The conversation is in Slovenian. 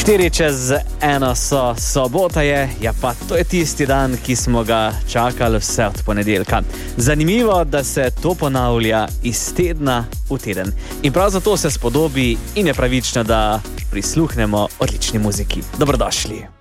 4:04 so, sobota je, ja pa to je tisti dan, ki smo ga čakali vse od ponedeljka. Zanimivo, da se to ponavlja iz tedna v teden. In prav zato se spodobi in je pravično, da prisluhnemo odlični muziki. Dobrodošli.